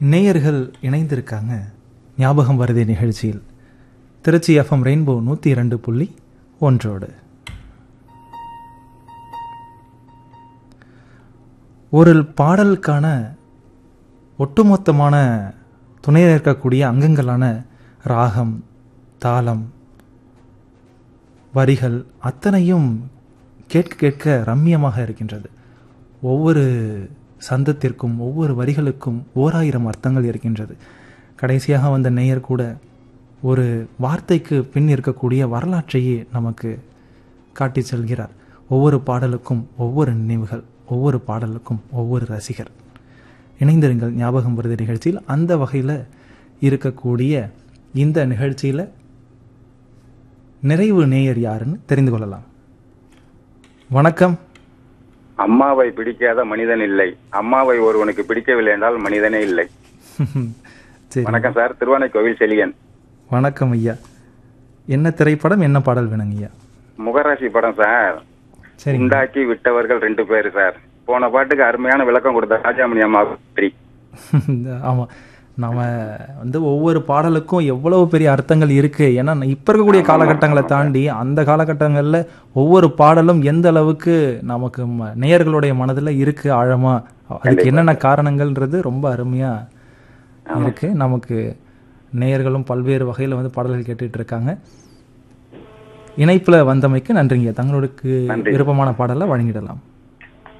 நேயர்கள் இணைந்திருக்காங்க ஞாபகம் வருதே நிகழ்ச்சியில். Trichy FM rainbow 102.1. ஒரு பாடலுக்கான ஒட்டுமொத்தமான துணையில் இருக்கக்கூடிய அங்கங்களான ராகம், தாளம், வரிகள் அத்தனையும் கேட்க கேட்க ரம்மியமாக இருக்கின்றது. ஒவ்வொரு சந்தத்திற்கும் ஒவ்வொரு வரிகளுக்கும் 1000 அர்த்தங்கள் இருக்கின்றது. கடைசியாக வந்த நேயர் கூட ஒரு வார்த்தைக்கு பின் இருக்கக்கூடிய வரலாற்றையே நமக்கு காட்டி செல்கிறார். ஒவ்வொரு பாடலுக்கும் ஒவ்வொரு நினைவுகள், ஒவ்வொரு பாடலுக்கும் ஒவ்வொரு ரசிகர். இணைந்திருங்கள் ஞாபகம் வருது நிகழ்ச்சியில். அந்த வகையில் இருக்கக்கூடிய இந்த நிகழ்ச்சியில் நிறைவு நேயர் யாருன்னு தெரிந்து கொள்ளலாம். வணக்கம். அம்மாவை பிடிக்காத மனிதன் இல்லை, அம்மாவை ஒருவனுக்கு பிடிக்கவில்லை என்றால் மனிதனே இல்லை. வணக்கம் சார், திருவானைக்கோவில் செலியன். வணக்கம் ஐயா. என்ன திரைப்படம், என்ன பாடல் வேணுங்க ஐயா? முகராசி படம் சார். உண்டாக்கி விட்டவர்கள் 2 பேர் சார். போன பாட்டுக்கு அருமையான விளக்கம் கொடுத்த ராஜாமணி அம்மா. ஆமா, நாம ஒவ்வொரு பாடலுக்கும் எவ்வளவு பெரிய அர்த்தங்கள் இருக்கு. ஏன்னா இப்ப இருக்கக்கூடிய காலகட்டங்களை தாண்டி அந்த காலகட்டங்கள்ல ஒவ்வொரு பாடலும் எந்த அளவுக்கு நமக்கு நேயர்களுடைய மனதுல இருக்கு ஆழமா, அதுக்கு என்னென்ன காரணங்கள்ன்றது ரொம்ப அருமையா இருக்கு. நமக்கு நேயர்களும் பல்வேறு வகையில பாடல்கள் கேட்டுட்டு இருக்காங்க. இணைப்புல வந்தமைக்கு நன்றிங்க. தங்களுக்கு விருப்பமான பாடலை வழங்கிடலாம்.